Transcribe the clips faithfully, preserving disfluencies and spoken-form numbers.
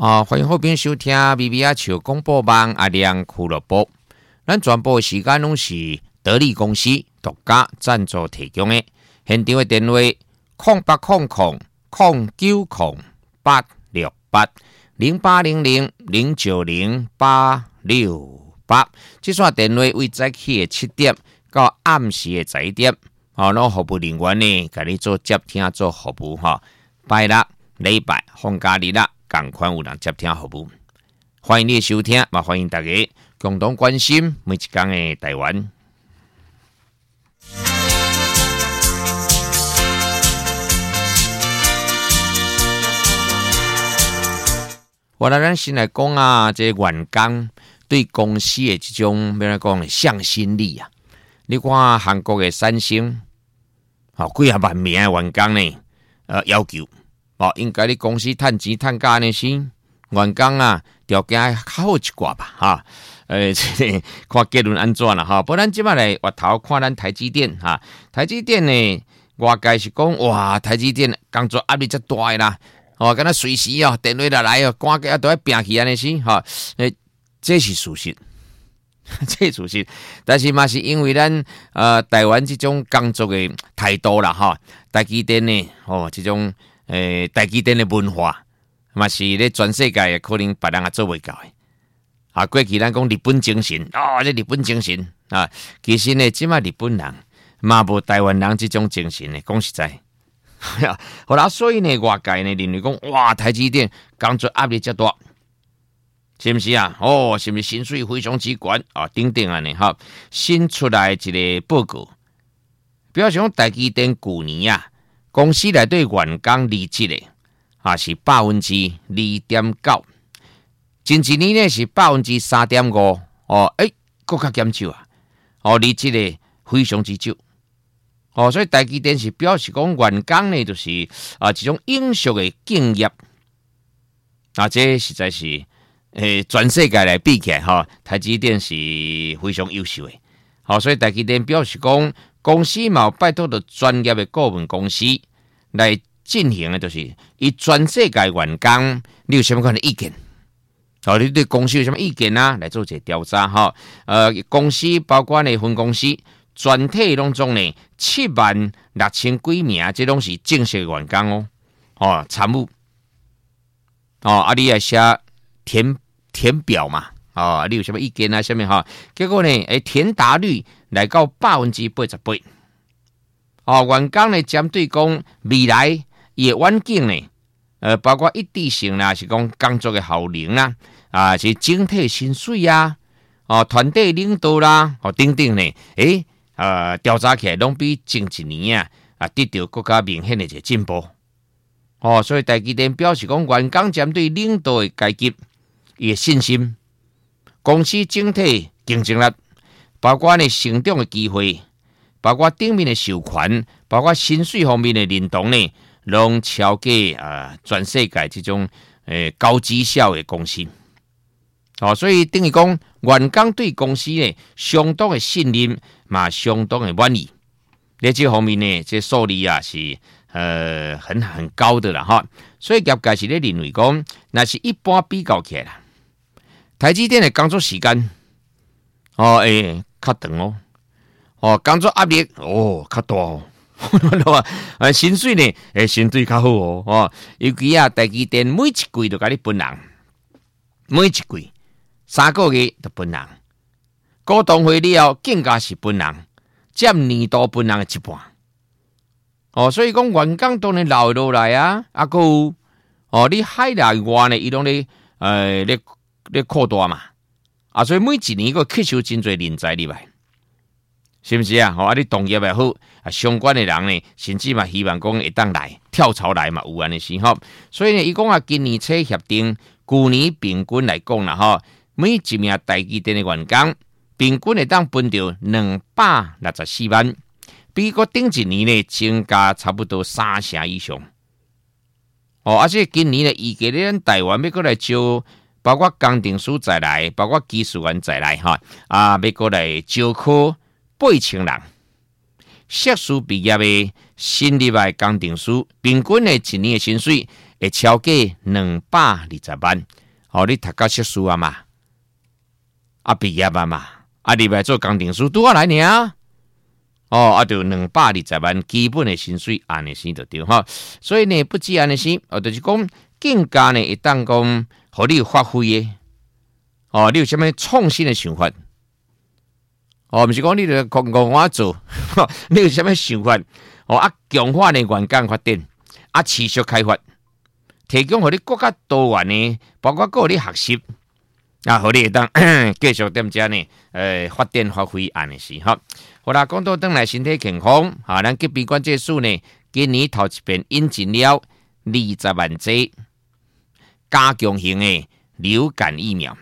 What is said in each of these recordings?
啊，欢迎后边收听 B B 阿球广播网阿亮俱乐部。咱全部时间拢是得力公司独家赞助提供的。现场的电话：空八空空空九空八六八零八零零零九零八六八。这串电话为早起的七点到暗时的十一点，哦，那服务人员呢，给你做接听做服务哈。拜六、礼拜、放假日啦。赶快有人接听服务，欢迎你的收听，也欢迎大家共同关心每一天的台湾。我来咱先来讲啊，这员工对公司的这种要来讲的向心力啊，你看韩国的三星，好几啊万名的员工呢，呃要求。哦，应该你公司趁钱趁假呢是员工啊，条件较好一寡吧，哈。呃，这个看结论安怎啦，哈。不然即摆来回头看咱台积电哈，台积电呢，外界是讲哇，台积电工作压力遮大的啦，哦，敢若随时哦电话来来哦，赶个都要拼起安尼是哈。诶，这是事实，这是事实。但是嘛是因为咱呃台湾这种工作的态度啦，哈，台积电呢，哦，这种。诶，台积电的文化嘛是咧全世界可能别人也做袂到的。啊，过去咱讲日本精神，哦，这日本精神啊，其实呢，即卖日本人嘛无台湾人这种精神呢。讲实在，好啦，所以呢，外界呢认为讲，哇，台积电工作压力遮大，是不是啊？哦，是不是薪水非常之高啊？等等啊呢，哈，新出来一个报告，表示讲台积电去年啊。公司内对员工离职的啊是百分之二点九，前一年呢是百分之三点五哦，诶，更加减少啊！哦，离职的非常之少哦，所以台积电是表示讲员工呢就是啊这种永续的敬业啊，这实在是诶全世界来比起来哈、哦，台积电是非常优秀的。好、哦，所以台积电表示讲。公司嘛有拜托到专业的顾问公司来进行的，就是以全世界员工，你有什么款的意见？哦，你对公司有什么意见啊？来做一个调查哈。呃，公司包括呢分公司全体当中呢七万六千几名，这拢是正式的员工哦。哦，参务哦，啊，你来写填填表嘛。哦，你有什么意见啊？下面哈，结果呢，诶，填答率来到百分之八十八。哦，员工呢针对讲未来也环境呢，呃，包括一致性啦，是讲工作的效能啦，啊，是整体薪水啊，哦，团队领导啦，哦，等等呢，诶，呃，调查起来拢比前一年啊，啊，得到更加明显的一个进步。哦，所以台积电表示讲，员工针对领导的阶级也信心。公司整体竞争力，包括呢成长的机会，包括顶面的授权，包括薪水方面的认同呢，拢超过啊全世界这种诶、呃、高绩效的公司。哦，所以等于讲，员工对公司呢相当的信任，嘛相当的满意。在这方面呢，这数字啊是呃很很高的啦哈。所以业界是咧认为讲，那是一般比较起来啦。台积电的工作时间，哦诶，较长哦，哦工作压力哦较大哦，啊薪水呢诶相对较好哦，哦尤其啊台积电每一季都甲你分人，每一季三个月都分人，股东会了更加是分人，占年度分人的一半。哦，所以讲员工当然留落来啊，啊个哦你海内外呢，伊拢咧呃咧。咧扩大嘛，啊，所以每一年个吸收真侪人才入来，是不是啊？吼、哦，啊，你同业也好，啊，相关的人呢，甚至嘛希望讲会当来跳槽来嘛，有安尼时候，所以呢，伊讲啊，今年车协定，去年平均来讲啦，吼，每一名台积电的员工，平均会当分到两百六十四万，比个顶一年呢增加差不多三成以上。哦，而且今年呢，预计咧台湾要过来招。包括工程师再来，包括技术员再来哈啊，要过来招考八千人，硕士毕业的新入来工程师，平均的一年的薪水会超过两百二十万。哦，你读到硕士啊嘛，啊毕业啊嘛，啊入来做工程师拄啊来尔。哦，啊，就两百二十万基本的薪水，安尼先就对哈。所以呢，不止安尼先，哦，就是讲更加呢，会当讲，互你有发挥的。哦，你有啥物创新的想法？哦，毋是讲你著讲讲我做，你有啥物想法？哦，啊，强化呢员工发展，啊，持续开发，提供互你更加多元呢，包括互你学习。啊，互你会当继续踮遮呢，呃，发展发挥安尼是哈。好啦，讲到转来身体健康，哈，咱疾病管制署呢，今年头一遍引进了二十万剂加强型的流感疫苗，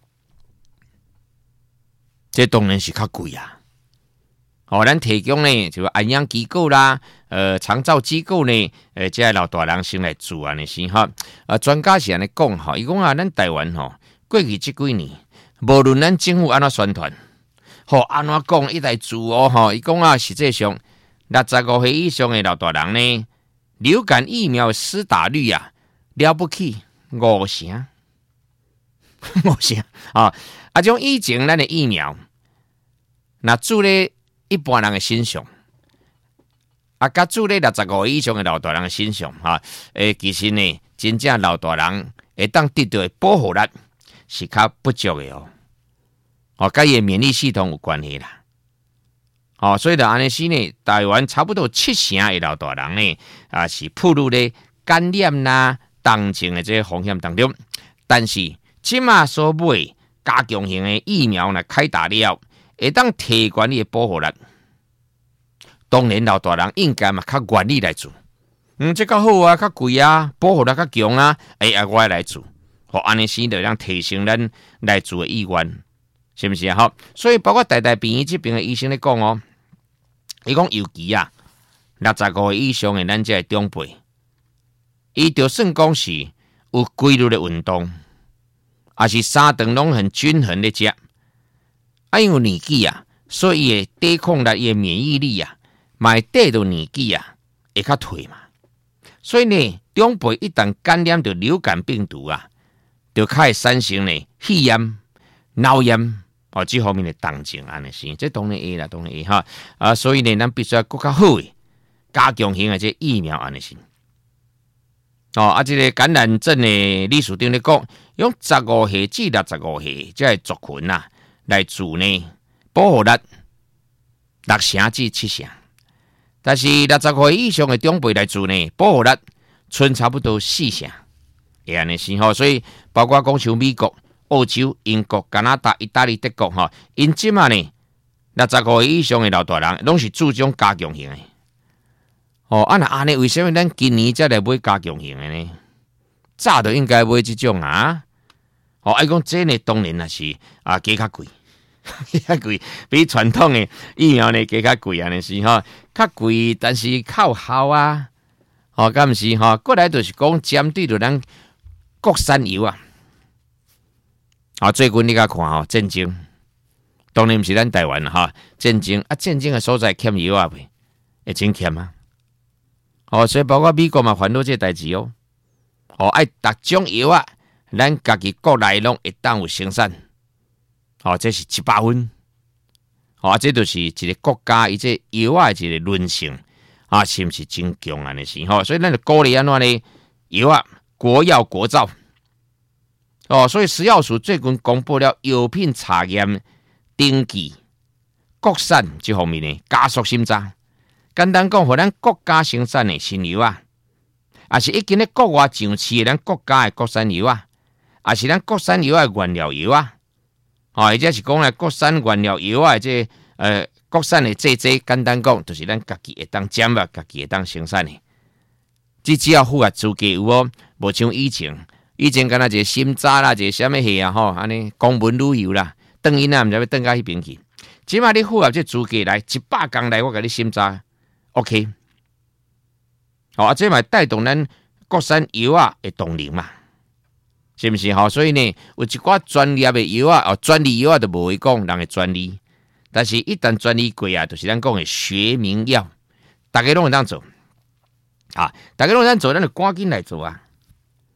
这当然是较贵啊。哦，咱提供呢，就安养机构啦，呃，长照机构呢，呃，这老大人先来做安尼是哈。啊，专家是安尼讲哈，伊讲啊，咱台湾吼。过去这几年，无论咱政府安怎宣传，吼安怎讲，一来做哦，吼，伊讲啊，实际上六十五岁以上的老大人呢，流感疫苗施打率啊，了不起五成，五成啊！啊，种以前咱的疫苗，那注咧一般人的身上，啊，甲注咧六十五岁以上的老大人的身上，哈，诶，其实呢，真正老大人会当得到的保护力。是较不足的哦，哦，跟伊免疫系统有关系啦，哦，所以就安尼是呢，台湾差不多七成的老大人呢，啊是暴露咧感染啦、重症的这个风险当中，但是即马所买加强型的疫苗呢，开打了，会当提高你的保护力。当然，老大人应该嘛较愿意来做，嗯，这较好啊，较贵啊，保护力较强啊，哎啊，我来做。哦，安尼先就让提升咱来做的意愿，是不是啊？好，所以包括大大病院这边的医生咧讲哦，伊讲尤其啊，六十五岁以上的咱这长辈，伊就算讲是有规律的运动，也是三顿拢很均衡的食，啊，因为年纪啊，所以伊的抵抗力、伊的免疫力啊，买得到年纪啊，会较退嘛。所以呢，长辈一旦感染到流感病毒啊，就开始产生呢肺炎、脑炎哦，这方面的重症安尼是，这当然会啦，当然会哈啊，所以呢，咱必须要更加好的加强型的这疫苗安尼是。哦啊，这个感染症的理事长咧讲，用十五岁至六十五岁这族群啊来做呢保护力六成至七成，但是六十岁以上的长辈来做呢保护力剩差不多四成。会安尼是吼，所以包括讲像美国、澳洲、英国、加拿大、意大利、德国吼，因即嘛呢，六十五岁以上的老大人，拢是注重加强型的。哦，啊那安尼，为什么咱今年才来买加强型的呢？早就应该买这种啊。哦，爱讲这呢，当然也是啊，价较贵，价贵，比传统的疫苗呢价较贵安尼是吼，较贵，但是较有效啊。哦，敢毋是吼？过来就是讲针对着咱。国产药啊，啊，最近你甲看吼，战争，当然毋是咱台湾哈，战争啊，战争的所在欠药啊，袂，会真欠啊。哦，所以包括美国嘛，烦恼这代志哦。哦，爱逐种药啊，咱家己国内拢会当有生产。哦，这是一百分。哦，这就是一个国家伊这药啊一个韧性啊，是毋是真强安尼是吼？所以咱就鼓励安怎呢？药啊。国药国造哦，所以食药署最近公布了药品查验登记国产这方面呢加速审查。简单讲，互咱国家生产的新药啊，也是已经咧国外上市的咱国家的国产药啊，也是咱国产药的原料药啊。哦，或者是讲咧国产原料药啊，这呃国产的这这简单讲，就是咱家己会当掌握，家己会当生产的。这只要符合资格有哦。无像以前，以前敢若一个心渣啦，一个什么戏啊吼，安尼公文旅游啦，转因啊，毋知要转到迄边去。即马你符合这资格来，一百工来，我甲你心渣 ，OK。好啊，这嘛带动咱国产药啊的动能嘛，是毋是吼？所以呢，有一寡专业的药啊，哦，专利药啊，都无会讲人的专利，但是一旦专利过啊，就是咱讲的学名药，大家拢会当做啊，大家拢会当做，咱就赶紧来做啊。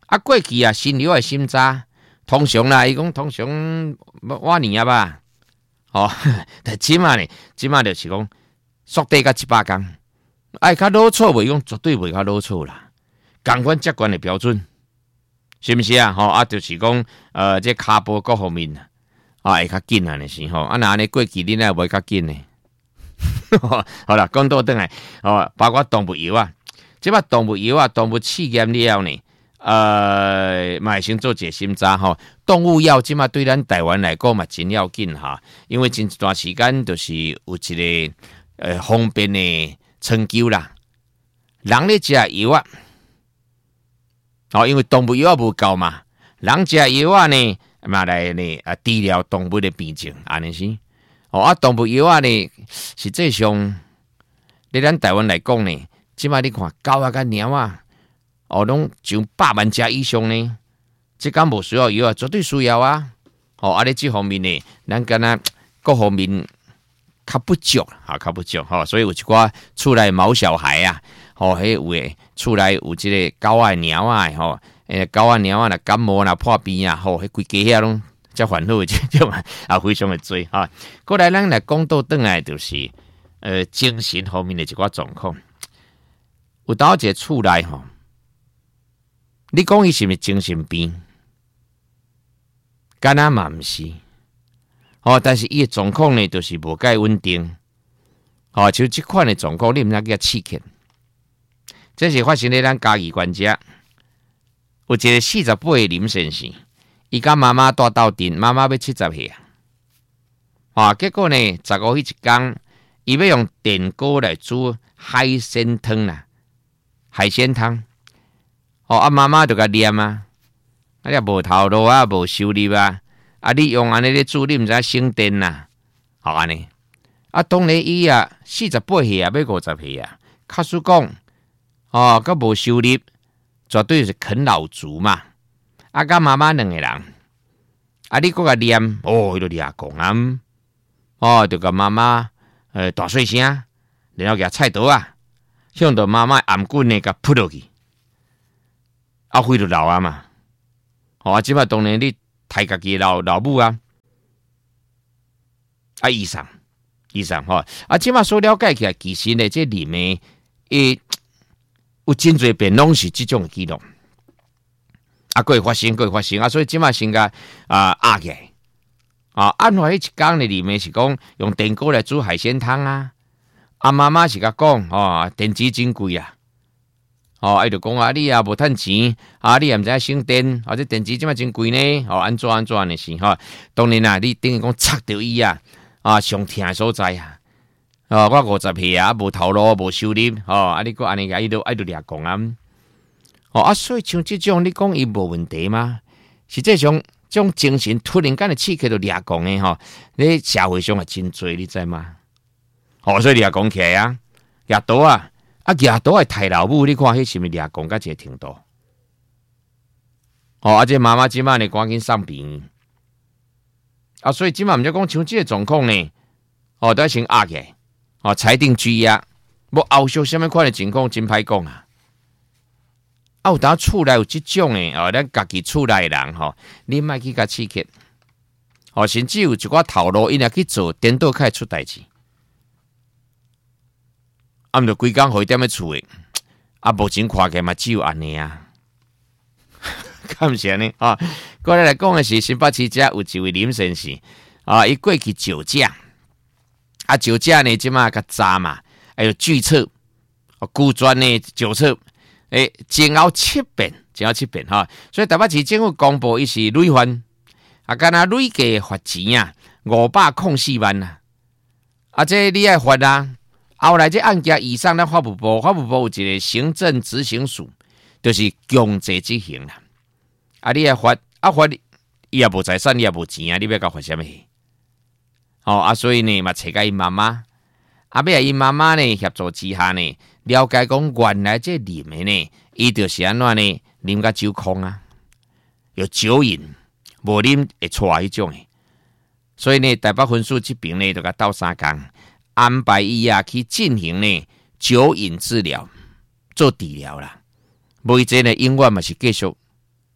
啊，过去啊，新流的心渣，通常啦，伊讲通常我年啊吧，哦，但即马呢，即马就是讲缩短到一百工，爱较老错袂讲，绝对袂较老错啦。共款接管的标准，是毋是啊？吼啊，就是讲呃，这骹步各方面啊，会较紧啊，呢是吼。啊，那安尼过去恁也袂较紧呢。好啦，讲倒转来，哦，包括动物油啊，即摆动物油啊，动物试验了呢。呃，嘛先做解心渣吼，动物药即马对咱台湾来讲嘛真要紧哈，因为前一段时间就是有一个呃方便的成就啦，人咧食药啊，哦，因为动物药无够嘛，人食药啊呢，嘛来呢啊治疗动物的病症，安尼是，哦啊动物药啊呢，实际上咧咱台湾来讲呢，即马你看狗啊、甲猫啊。哦，拢上百万只以上呢，即间无需要药啊，绝对需要啊！哦，啊，咧这方面呢，咱敢若各方面较不足，哈，较不足，吼、哦，所以有一寡厝内毛小孩啊，吼、哦，迄有诶，厝内有即个狗啊、猫啊，吼，诶，狗啊、猫啊，若感冒啦、破病啊，吼，迄规家遐拢遮烦恼诶，即种啊，非常诶多哈。过来，咱来讲到转来，就是呃，精神方面诶一寡状况，有当一个厝内吼。你讲伊是毋是精神病？敢若嘛毋是，哦，但是伊诶状况呢，就是无介稳定，哦，像即款诶状况，你毋知叫刺激。这是发生在咱嘉义县遮，有一个四十八岁林先生，伊甲妈妈住斗阵，妈妈要七十岁啊，啊，结果呢，十五迄一天，伊要用电锅来煮海鲜汤啦，海鲜汤。哦，啊妈妈就甲念啊，啊你无头路啊，无收入啊，啊你用安尼咧煮，你毋知省电呐，好安尼。啊当然伊啊四十八岁啊，要五十岁啊，卡叔讲，哦，佮无收入，绝对是啃老族嘛。啊，甲妈妈两个人，啊你佮甲念，哦，迄个掠讲啊，哦，就甲妈妈呃大细声，然后举菜刀啊，向着妈妈颔棍呢，甲扑落去。啊，灰就老啊嘛，哦，啊，即摆当然你抬家己老老母啊，啊，以上以上吼，啊，即摆所了解起来，其实呢，这里面诶有真侪遍拢是即种记录，啊，过会发生，过会发生啊，所以即摆先甲啊压起来，啊，按话迄一讲呢，里面是讲用电锅来煮海鲜汤啊，啊，妈妈是甲讲哦，电池真贵啊。哦，伊就讲啊，你也无趁钱，啊，你也毋知影省电，或者电池即摆真贵呢，哦，安怎安怎呢是吼？当然啦，你等于讲插着伊啊，啊，上疼的所在啊，哦，我五十岁啊，无头路，无收入，哦，啊，你讲安尼个，伊都爱都掠讲啊，哦，啊，所以像即种你讲伊无问题吗？实际上，这种精神突然间的刺激到掠讲的吼，你社会上也真多，你知吗？哦，所以掠讲起来啊，掠刀啊。啊，牙刀系太老母，你看迄是毋是掠讲到一个程度？哦，啊，这妈妈即摆呢赶紧送病，啊，所以即摆毋则讲像即个状况呢，哦，都要先压起来，哦，裁定拘押，无后续什么款的情况真歹讲啊。啊，有当厝内有即种的，哦，咱家己厝内人吼，你莫去甲刺激，哦，甚至有一寡头路，伊若去做，颠倒开出代志。啊，毋着规工回踮咧厝诶，啊，目前看起来嘛只有安尼啊，敢毋是安尼啊？过来来讲诶是新北市遮有一位林先生啊，伊过去酒驾，啊酒驾呢即马较早嘛，还有拒测，啊拒专呢酒测，诶前后七遍，前后七遍哈，所以台北市政府公布伊是累犯，啊敢若累计罚钱啊五百零四万啊，啊这你爱罚啊。后来这案件以上，咱法务部法务部有一个行政执行署，就是强制执行啦。啊，你也罚啊罚，伊也无财产，伊也无钱啊，你要甲罚什么？哦啊，所以呢，嘛找甲伊妈妈，啊，要伊妈妈呢协助之下呢，了解讲原来这啉的呢，伊就是安怎呢？啉甲酒空啊，有酒瘾，无啉会错迄种诶。所以呢，台北分署这边呢，就甲斗相共。安排伊啊去进行呢酒瘾治疗，做治疗啦。无伊这呢永远嘛是继续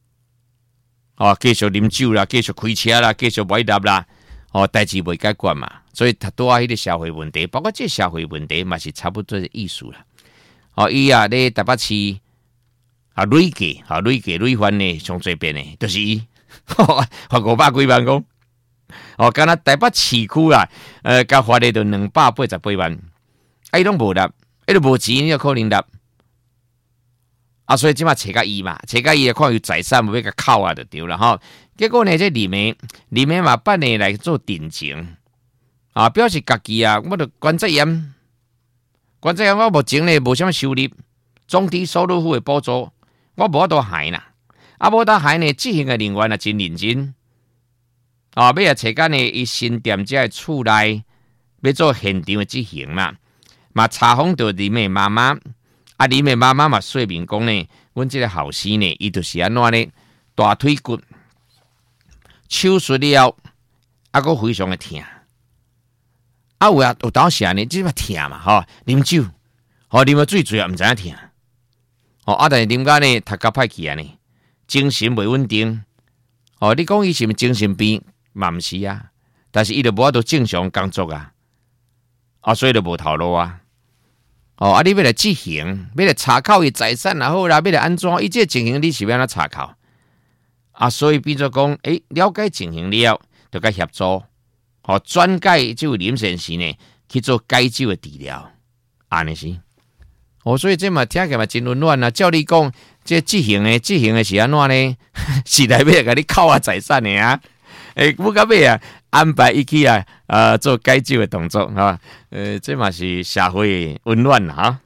哦，继续啉酒啦，继续开车啦，继续买搭啦，哦，代志未解决嘛，所以他多啊，迄个社会问题，包括这社会问题嘛是差不多的意思啦。哦，伊啊，咧台北市啊累计，啊累计累犯呢上最边呢，就是伊，罚五百几万公。哦，敢若台北市区啊，呃，甲罚咧就两百八十八万，啊，伊拢无纳，伊都无钱，有可能纳。啊，所以即马找甲伊嘛，找甲伊看有财产要甲扣啊，就对了吼。结果呢，这里面里面嘛办呢来做定情啊，表示家己啊，我著管责严，管责严，我目前呢无啥物收入，中低收入户的补助，我无法度害啦。啊，无得害呢，执行的人员也真认真啊，要啊找甲呢伊新店遮的厝内要做现场的执行啦，嘛查访到里面妈妈。啊！你的妈妈嘛说明讲呢，阮这个后生呢，伊就是安怎呢？大腿骨手术了，啊，佫非常的痛。啊，有啊，有当时呢，即嘛痛嘛，吼，啉酒，吼，啉了水醉啊，毋知影痛。吼，啊，但是啉甲呢，头壳歹去啊呢，精神袂稳定。吼，你讲伊是毋是精神病？嘛毋是啊，但是伊就无法度正常工作啊，啊，所以就无头路啊。哦，啊！你要来执行，要来查扣伊财产也好啦，要来安怎？伊这情形你是要安怎查扣？啊，所以变做讲，诶、欸，了解情形了，就该协助，哦，转介这位林先生呢去做解酒的治疗，安尼是。哦，所以这嘛听起来嘛真温暖啊！照你讲，这执行的执行的是安怎呢？是来要甲你扣啊财产的啊？诶、欸，不到尾啊，安排伊去啊，呃，做解酒的动作，哈，呃，这嘛是社会温暖哈。